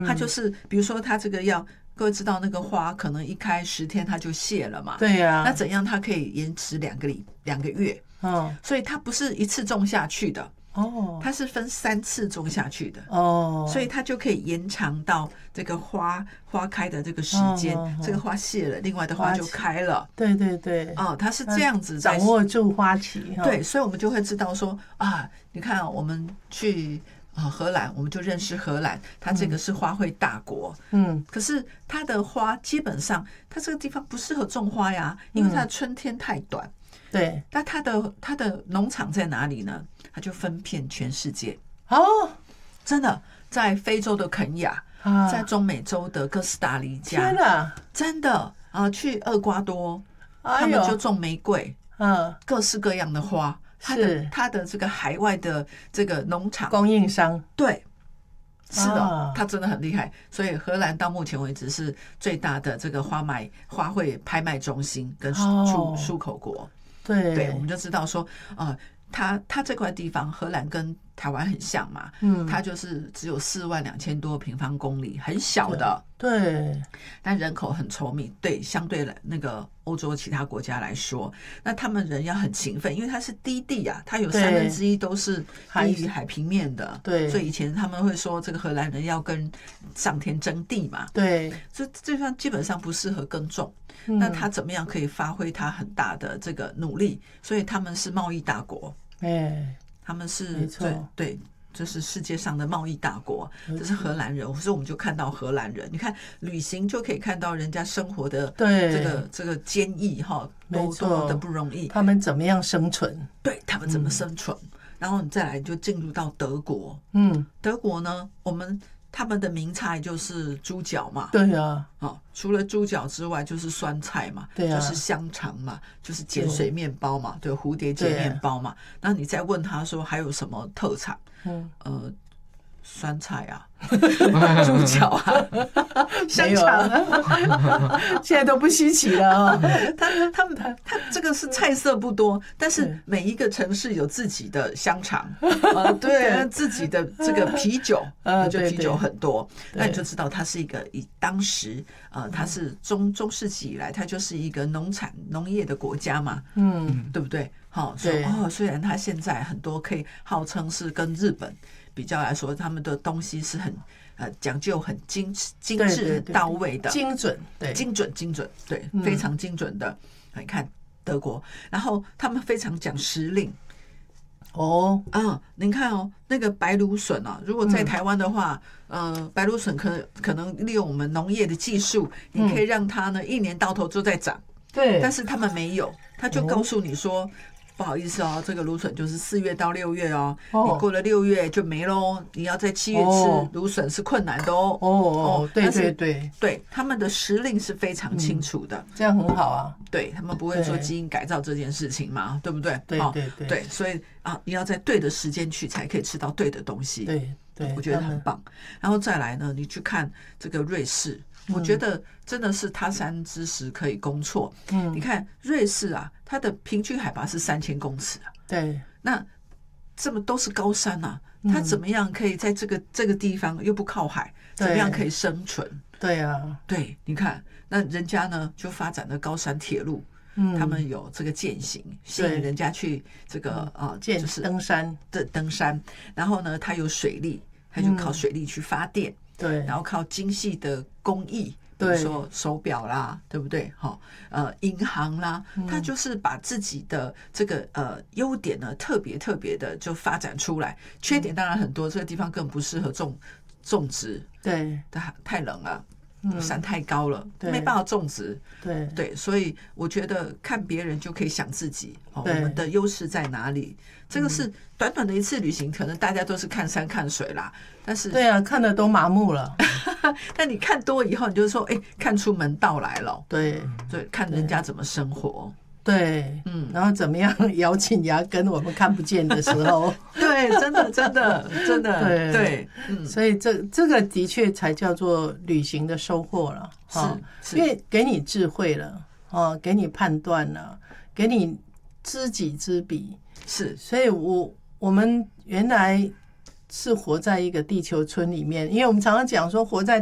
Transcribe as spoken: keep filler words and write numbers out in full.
它就是比如说它这个要各位知道那个花可能一开十天它就谢了嘛， 对呀、啊， 那怎样它可以延迟两个礼两个月？哦，所以它不是一次种下去的。哦，它是分三次种下去的哦，所以它就可以延长到这个花花开的这个时间、哦哦。这个花谢了，另外的花就开了。 对对对， 哦，它是这样子掌握住花期。 对，所以我们就会知道说啊，你看、啊、我们去啊荷兰，我们就认识荷兰，它这个是花卉大国。嗯，可是它的花基本上，它这个地方不适合种花呀，因为它的春天太短。嗯对， 那它的它的农场在哪里呢？它就分遍全世界哦， 真的，在非洲的肯亚，啊、在中美洲的哥斯达黎加， 天哪， 真的啊，去厄瓜多，他们就种玫瑰，嗯，各式各样的花。它的它的这个海外的这个农场供应商， 对，是的，它真的很厉害。所以荷兰到目前为止是最大的这个花卖花卉拍卖中心跟出出口国。 对， 对，我们就知道说，呃，它它这块地方，荷兰跟台湾很像嘛，嗯，它就是只有四万两千多平方公里，很小的， 对， 但人口很稠密，对，相对那个欧洲其他国家来说，那他们人要很勤奋，因为它是低地啊，它有三分之一都是低于海平面的，对，所以以前他们会说这个荷兰人要跟上天争地嘛， 对， 这这方基本上不适合耕种。那他怎么样可以发挥他很大的这个努力？所以他们是贸易大国，哎，他们是对对，这是世界上的贸易大国，这是荷兰人，所以我们就看到荷兰人，你看旅行就可以看到人家生活的这个这个坚毅哈，多多么的不容易， 他们怎么样生存？ 对他们怎么生存？嗯、然后你再来就进入到德国，嗯，德国呢，我们。他们的名菜就是猪脚嘛， 对啊， 哦，除了猪脚之外就是酸菜嘛， 对啊， 就是香肠嘛，就是碱水面包嘛，对，蝴蝶结面包嘛。那你再问他说还有什么特产？嗯，呃，酸菜啊，猪脚啊，香肠啊， 现在都不稀奇了哦。 他他们他这个是菜色不多，但是每一个城市有自己的香肠，呃，对，自己的这个啤酒，呃，就啤酒很多，那你就知道它是一个以当时呃，它是中中世纪以来，它就是一个农产农业的国家嘛，嗯，对不对？好，所以哦，虽然它现在很多可以号称是跟日本比较来说，他们的东西是很呃讲究、很精精致、很到位的， 精准，对， 精准、精准，对，嗯、非常精准的。你看德国，然后他们非常讲时令。哦，啊，您看哦，那个白芦笋啊，如果在台湾的话，嗯、呃，白芦笋可可能利用我们农业的技术，你可以让它呢一年到头都在长。 对， 但是他们没有，他就告诉你说。哦不好意思哦，这个芦笋就是四月到六月哦，哦你过了六月就没喽。你要在七月吃芦笋是困难的哦。 哦哦，对对对， 对，他们的时令是非常清楚的，嗯、 这样很好啊。 对他们不会做基因改造这件事情嘛，对不对？ 对对对， 对，所以啊，你要在对的时间去，才可以吃到对的东西。 对对， 我觉得很棒。然后再来呢，你去看这个瑞士。我觉得真的是他山之石可以攻错。嗯，你看瑞士啊，它的平均海拔是三千公尺啊。 对， 那这么都是高山啊，它怎么样可以在这个这个地方又不靠海，怎么样可以生存？ 对啊， 对，你看那人家呢就发展了高山铁路，嗯，他们有这个健行，吸引人家去这个啊， 就是登山的登山，然后呢，它有水力，它就靠水力去发电。 对， 然后靠精细的工艺，比如说手表啦，对不对？好，呃，银行啦，它就是把自己的这个呃优点呢，特别特别的就发展出来。缺点当然很多，这个地方更不适合种种植， 对， 太太冷了。山太高了，没办法种植。 对对，所以我觉得看别人就可以想自己，哦、我们的优势在哪里？这个是短短的一次旅行，可能大家都是看山看水啦，但是对啊，看的都麻木了。 但你看多以后，你就说，哎、欸，看出门道来了。 对对，看人家怎么生活。 对，嗯，然后怎么样咬紧牙根，我们看不见的时候， 对，真的，真的，真的，对对， 嗯，所以这这个的确才叫做旅行的收获了， 是， 因为给你智慧了，哦，给你判断了，给你知己知彼， 是， 所以我我们原来是活在一个地球村里面，因为我们常常讲说活在